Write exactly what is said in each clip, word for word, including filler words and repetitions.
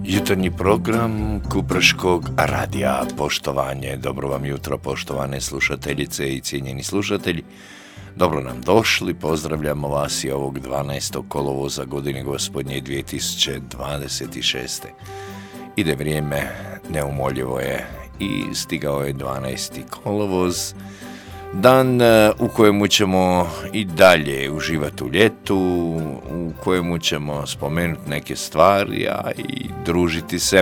Jutarnji program Kupreškog radija. Poštovanje, dobro vam jutro, poštovane slušateljice i cijenjeni slušatelji. Dobro nam došli, pozdravljamo vas i ovog dvanaestog kolovoza godine gospodnje dvije tisuće dvadeset šeste. Ide vrijeme, neumoljivo je i stigao je dvanaesti kolovoz, dan u kojemu ćemo i dalje uživati u ljetu, u kojemu ćemo spomenuti neke stvari, a i družiti se.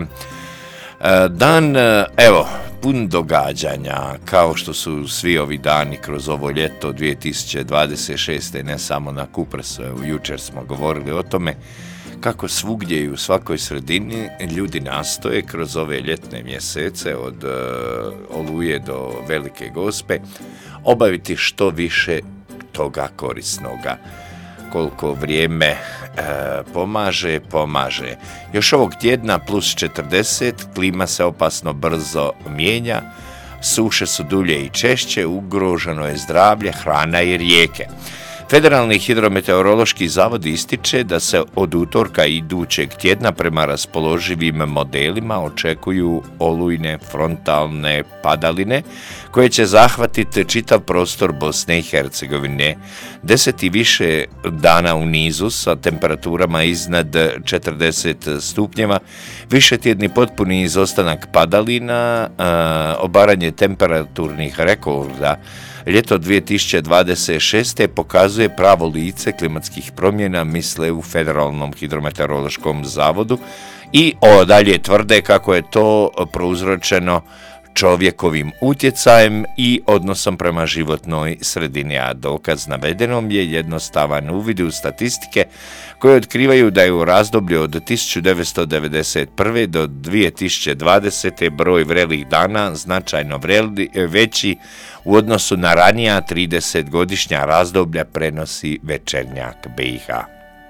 Dan, evo, pun događanja, kao što su svi ovi dani kroz ovo ljeto dvije tisuće dvadeset šeste, ne samo na Kupresu, jučer smo govorili o tome, kako svugdje i u svakoj sredini ljudi nastoje kroz ove ljetne mjesece od uh, Oluje do Velike Gospe obaviti što više toga korisnoga. Koliko vrijeme e, pomaže, pomaže. Još ovog tjedna plus četrdeset, klima se opasno brzo mijenja, suše su dulje i češće, ugroženo je zdravlje, hrana i rijeke. Federalni hidrometeorološki zavod ističe da se od utorka idućeg tjedna prema raspoloživim modelima očekuju olujne frontalne padaline koje će zahvatiti čitav prostor Bosne i Hercegovine. Deset i više dana u nizu sa temperaturama iznad četrdeset stupnjeva, višetjedni potpuni izostanak padalina, obaranje temperaturnih rekorda. Ljeto dvije tisuće dvadeset šeste pokazuje pravo lice klimatskih promjena, misle u Federalnom hidrometeorološkom zavodu i o, dalje tvrde kako je to prouzročeno čovjekovim utjecajem i odnosom prema životnoj sredini, a dokaz navedenom je jednostavan uvid u statistike koje otkrivaju da je u razdoblju od tisuću devetsto devedeset prve do dvije tisuće dvadesete broj vrelih dana značajno vreli, veći u odnosu na ranija tridesetgodišnja razdoblja, prenosi Večernjak B i H.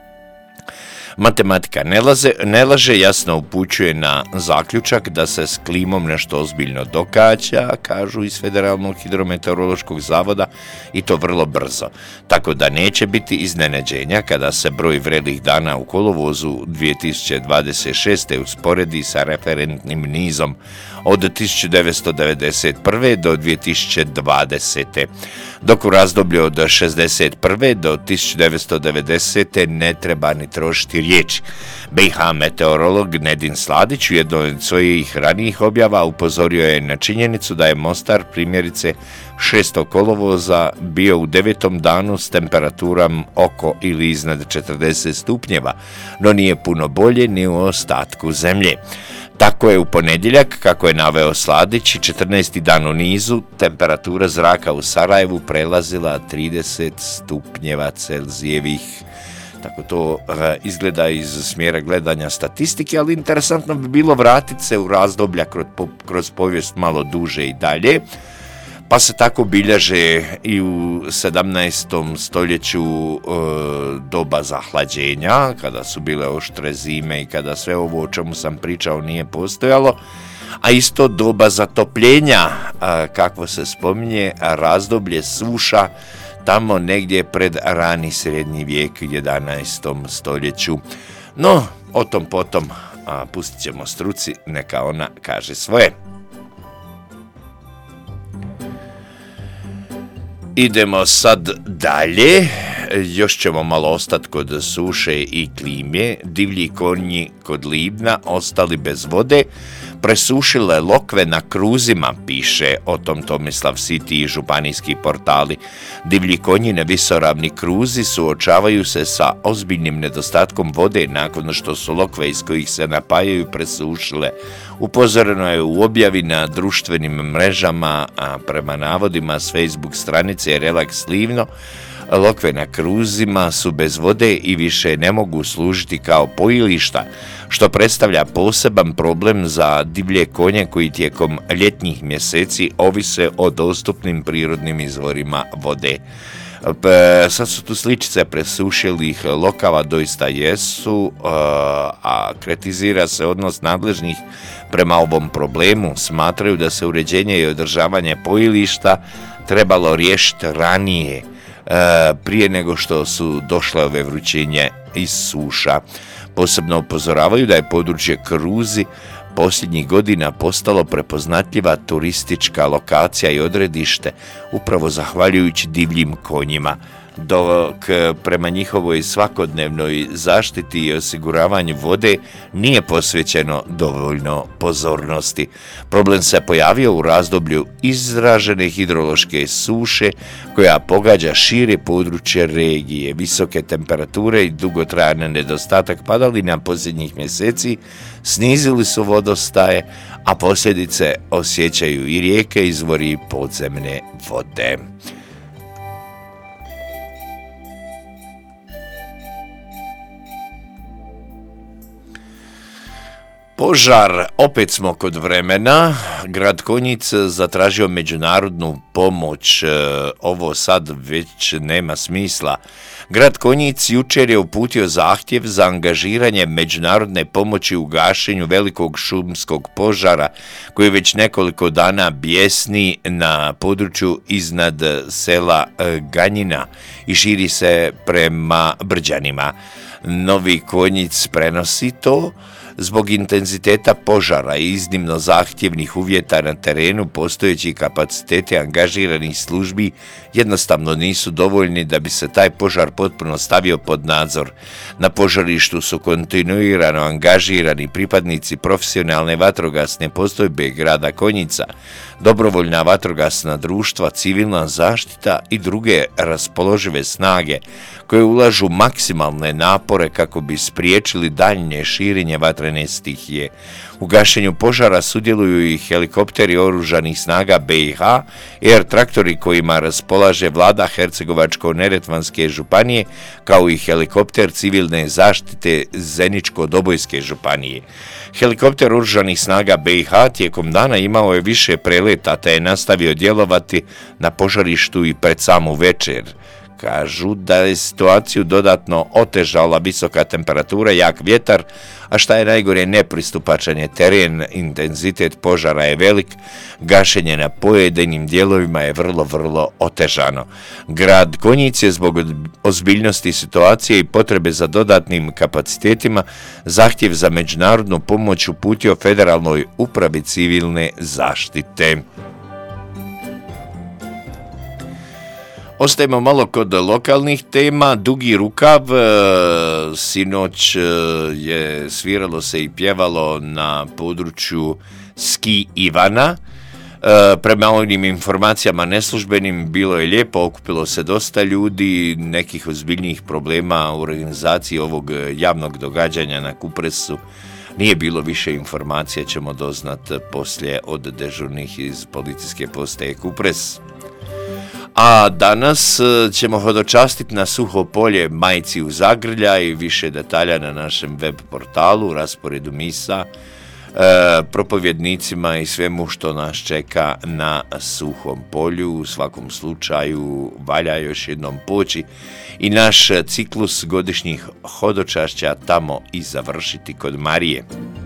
Matematika ne, laze, ne laže, jasno upućuje na zaključak da se s klimom nešto ozbiljno događa, kažu iz Federalnog hidrometeorološkog zavoda, i to vrlo brzo. Tako da neće biti iznenađenja kada se broj vrelih dana u kolovozu dvije tisuće dvadeset šeste usporedi sa referentnim nizom od tisuću devetsto devedeset prve do dvije tisuće dvadesete. Dok u razdoblju od šezdeset prve do tisuću devetsto devedesete ne treba ni trošiti riječi. B i H meteorolog Nedin Sladić u jednoj od svojih ranijih objava upozorio je na činjenicu da je Mostar primjerice šestog kolovoza bio u devetom danu s temperaturom oko ili iznad četrdeset stupnjeva, no nije puno bolje ni u ostatku zemlje. Tako je u ponedjeljak, kako je naveo Sladić, četrnaesti dan u nizu, temperatura zraka u Sarajevu prelazila trideset stupnjeva Celzijevih. Tako to uh, izgleda iz smjera gledanja statistike, ali interesantno bi bilo vratiti se u razdoblja kroz, kroz povijest malo duže i dalje. Pa se tako bilježe i u sedamnaestom stoljeću e, doba zahlađenja, kada su bile oštre zime i kada sve ovo o čemu sam pričao nije postojalo, a isto doba zatopljenja, a, kakvo se spominje, razdoblje suša tamo negdje pred rani srednji vijek u jedanaestom stoljeću. No, o tom potom a, pustit ćemo struci, neka ona kaže svoje. Idemo sad dalje, još ćemo malo ostati kod suše i klime. Divlji konji kod Livna ostali bez vode, presušile lokve na kruzima, piše o tom Tomislav City i županijski portali. Divlji konji na visoravni kruzi suočavaju se sa ozbiljnim nedostatkom vode nakon što su lokve iz kojih se napajaju presušile. Upozoreno je u objavi na društvenim mrežama, a prema navodima s Facebook stranice Relax Livno, lokve na kruzima su bez vode i više ne mogu služiti kao pojilišta, što predstavlja poseban problem za divlje konje koji tijekom ljetnih mjeseci ovise o dostupnim prirodnim izvorima vode. Sad su tu sličice presušilih lokava, doista jesu, a kritizira se odnos nadležnih prema ovom problemu. Smatraju da se uređenje i održavanje pojilišta trebalo riješiti ranije, prije nego što su došle ove vrućinje i suša. Posebno upozoravaju da je područje Kruzi posljednjih godina postalo prepoznatljiva turistička lokacija i odredište upravo zahvaljujući divljim konjima, dok prema njihovoj svakodnevnoj zaštiti i osiguravanju vode nije posvećeno dovoljno pozornosti. Problem se pojavio u razdoblju izražene hidrološke suše koja pogađa šire područje regije. Visoke temperature i dugotrajan nedostatak padalina posljednjih mjeseci snizili su vodostaje, a posljedice osjećaju i rijeke, izvori i podzemne vode. Požar, opet smo kod vremena. Grad Konjic zatražio međunarodnu pomoć. Ovo sad već nema smisla. Grad Konjic jučer je uputio zahtjev za angažiranje međunarodne pomoći u gašenju velikog šumskog požara koji već nekoliko dana bijesni na području iznad sela Ganjina i širi se prema Brđanima. Novi Konjic prenosi to. Zbog intenziteta požara i iznimno zahtjevnih uvjeta na terenu, postojeći kapaciteti angažiranih službi jednostavno nisu dovoljni da bi se taj požar potpuno stavio pod nadzor. Na požarištu su kontinuirano angažirani pripadnici profesionalne vatrogasne postrojbe grada Konjica, dobrovoljna vatrogasna društva, civilna zaštita i druge raspoložive snage koje ulažu maksimalne napore kako bi spriječili daljnje širenje vatrene stihije. U gašenju požara sudjeluju i helikopteri oružanih snaga B i H, air traktori kojima raspolaže vlada Hercegovačko-neretvanske županije, kao i helikopter civilne zaštite Zeničko-Dobojske županije. Helikopter oružanih snaga B i H tijekom dana imao je više preleta te je nastavio djelovati na požarištu i pred samu večer. Kažu da je situaciju dodatno otežala visoka temperatura, jak vjetar, a šta je najgore, nepristupačan je teren, intenzitet požara je velik, gašenje na pojedinim dijelovima je vrlo, vrlo otežano. Grad Konjic je zbog ozbiljnosti situacije i potrebe za dodatnim kapacitetima zahtjev za međunarodnu pomoć uputio Federalnoj upravi civilne zaštite. Ostajemo malo kod lokalnih tema. Dugi rukav, sinoć je sviralo se i pjevalo na području Ski Ivana. Prema ovim informacijama neslužbenim bilo je lijepo, okupilo se dosta ljudi, nekih ozbiljnijih problema u organizaciji ovog javnog događanja na Kupresu nije bilo. Više informacija ćemo doznat poslije od dežurnih iz policijske postaje Kupres. A danas ćemo hodočastiti na Suho polje majci u Zagrljaj, više detalja na našem web portalu, rasporedu misa, e, propovjednicima i svemu što nas čeka na Suhom polju. U svakom slučaju valja još jednom poći i naš ciklus godišnjih hodočašća tamo i završiti kod Marije.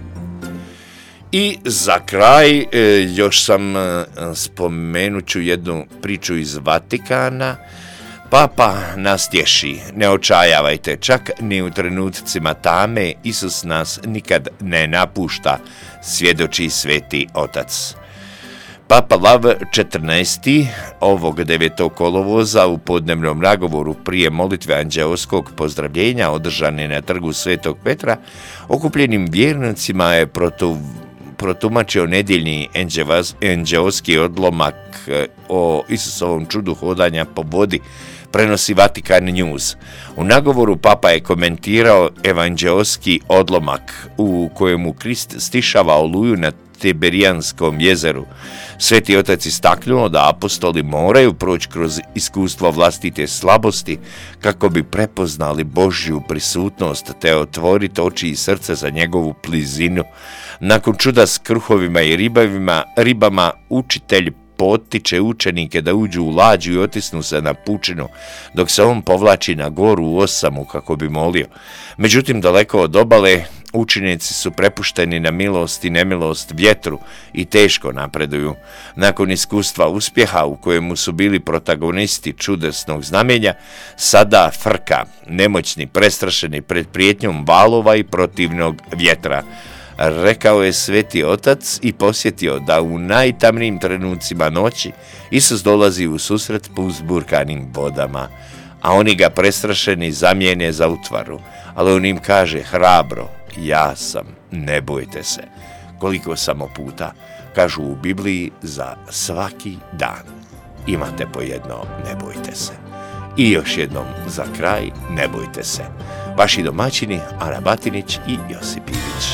I za kraj još sam spomenut ću jednu priču iz Vatikana. Papa nas tješi, ne očajavajte, čak ni u trenucima tame Isus nas nikad ne napušta, svjedoči Sveti Otac. Papa Lav četrnaesti ovog devetog kolovoza u podnevnom nagovoru prije molitve anđeoskog pozdravljenja održane na trgu Svetog Petra okupljenim vjernicima je protu protumačio nedjeljni anđeoski odlomak o Isusovom čudu hodanja po vodi, prenosi Vatikan News. U nagovoru Papa je komentirao evanđeoski odlomak u kojemu Krist stišava oluju na Tiberijanskom jezeru. Sveti Otac istaknuo da apostoli moraju proći kroz iskustvo vlastite slabosti kako bi prepoznali Božju prisutnost te otvoriti oči i srce za njegovu blizinu. Nakon čuda s kruhovima i ribavima, ribama učitelj potiče učenike da uđu u lađu i otisnu se na pučinu, dok se on povlači na goru u osamu kako bi molio. Međutim, daleko od obale, učenici su prepušteni na milost i nemilost vjetru i teško napreduju. Nakon iskustva uspjeha u kojemu su bili protagonisti čudesnog znamenja, sada frka, nemoćni, prestrašeni pred prijetnjom valova i protivnog vjetra. Rekao je Sveti Otac i posjetio da u najtamnijim trenucima noći Isus dolazi u susret uzburkanim vodama, a oni ga prestrašeni zamijene za utvaru, ali on im kaže hrabro, ja sam, ne bojte se. Koliko samo puta kažu u Bibliji za svaki dan. Imate po jedno, ne bojte se. I još jednom za kraj, ne bojte se. Vaši domaćini Ana Batinić i Josip Ivić.